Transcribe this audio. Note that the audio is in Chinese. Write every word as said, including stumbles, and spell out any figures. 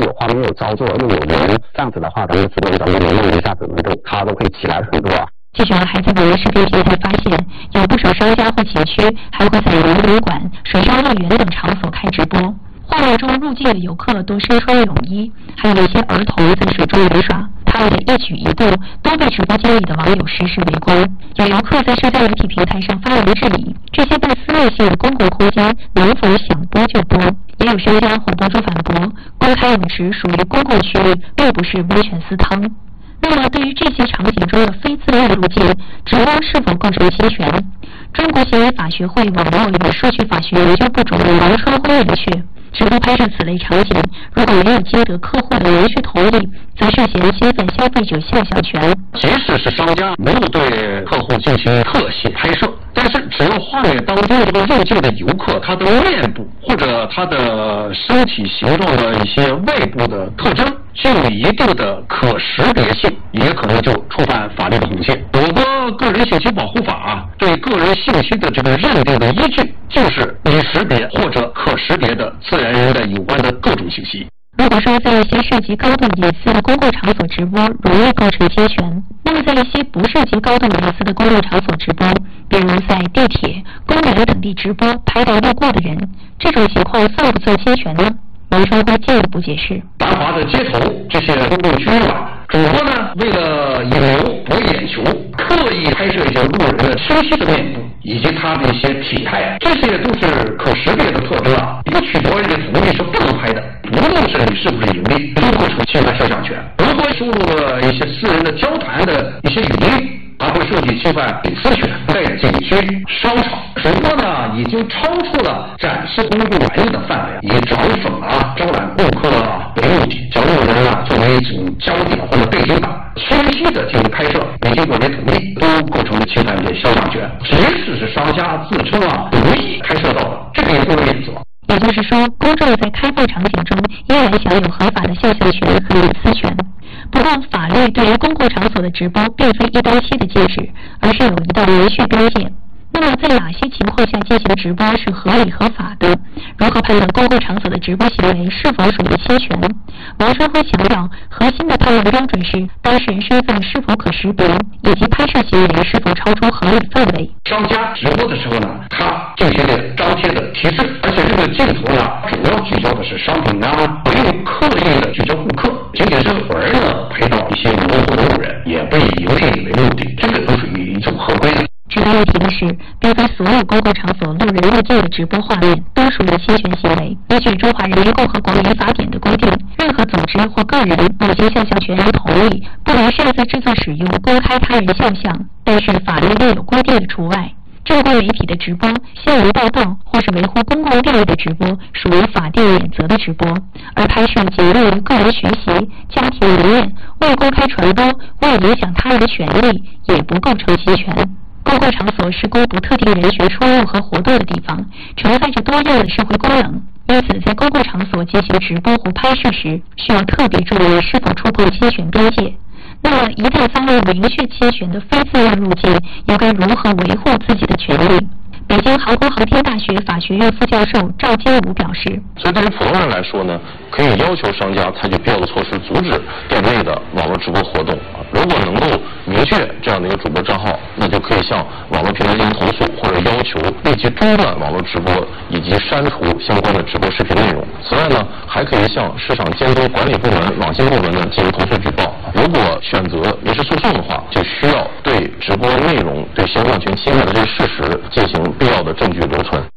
有画面、有操作又有人，这样子的话，咱们直播咱们流量一下子能够它都会起来很多。 记者还在网络视频平台发现，有不少商家或景区还会在游轮馆、水上乐园等场所开直播。画面中入境的游客都身穿泳衣，还有一些儿童在水中玩耍，他们的一举一动都被直播间里的网友实时围观。有游客在社交媒体平台上发文质疑，这些半私密性的公共空间能否想播就播？也有商家或博主反驳，公开泳池属于公共区域，并不是温泉私汤。那么，对于这些场景中的非自愿入境，直播是否构成侵权？中国行为法学会网络与数据法学研究部主任王春辉明确，直播拍摄此类场景，如果没有经得客户的明确同意，则涉嫌侵犯消费者肖像权。 即使是商家没有对客户进行特写拍摄，但是只要画面当中这个入境的游客他的面部或者他的身体形状的一些外部的特征具有一定的可识别性，也可能就触犯法律的红线。我国个人信息保护法啊，对个人信息的这个认定的依据就是已识别或者可识别的自然人的有关的各种信息。 如果说在一些涉及高度隐私的公共场所直播容易构成侵权，那么在一些不涉及高度隐私的公共场所直播，比如在地铁、公园等地直播拍到路过的人，这种情况算不算侵权呢？王春辉进一步解释： 繁华的街头这些公共区域吧，主播呢为了引流博眼球，刻意拍摄一些路人的清晰的面部以及他的一些体态，这些都是可识别的特征啊，不取得人的同意是不能拍的。无论是你是不是盈利，都构成侵犯肖像权。如果收录了一些私人的交谈的一些语音，还会涉及侵犯隐私权。在景区、商场，直播呢已经超出了展示公共玩意的范围，以找粉啊、招揽顾客啊为目的，将路人啊作为一种焦点或者背景板，清晰的进行拍摄，没经过人同意，都构成了侵犯人肖像权。即使是商家自称啊无意拍摄到的，这个也不能免责。 也就是说，公众在开放场景中依然享有合法的肖像权和隐私权。不过，法律对于公共场所的直播并非一刀切的禁止，而是有一道明确边界。那么，在哪些情况下进行直播是合理合法的？如何判断公共场所的直播行为是否属于侵权？王春辉强调，核心的判断标准是当事人身份是否可识别，以及拍摄行为是否超出合理范围。 商家直播的时候呢，他进行了张贴的提示，而且这个镜头呢，主要聚焦的是商品啊，不用刻意的聚焦顾客，仅仅是偶尔呢拍到一些模糊的路人，也不以盈利为目的，这个都属于一种合规的。 值得一提的是，并非所有公共场所路人入境的直播画面都属于侵权行为。依据《中华人民共和国民法典》的规定，任何组织或个人未经肖像权人同意，不能擅自制作、使用、公开他人肖像，但是法律另有规定的除外。正规媒体的直播、新闻报道或是维护公共利益的直播，属于法定免责的直播；而拍摄仅用于个人学习、家庭理念、未公开传播、未影响他人的权利，也不构成侵权。公共场所是供不特定人群出入和活动的地方，承载着多样的社会功能。因此，在公共场所进行直播或拍摄时，需要特别注意是否触碰侵权边界。那么，一旦发现明确侵权的非自愿入境，又该如何维护自己的权利？北京航空航天大学法学院副教授赵金武表示： 所以对于普通人来说呢，可以要求商家采取必要的措施，阻止店内的网络直播活动。如果能够明确这样的一个主播账号，那就可以向网络平台进行投诉，或者要求立即中断网络直播以及删除相关的直播视频内容。此外呢，还可以向市场监督管理部门、网信部门呢进行投诉举报。如果选择民事诉讼的话，就需要对直播内容对肖像权侵害的这些事实进行必要的证据留存。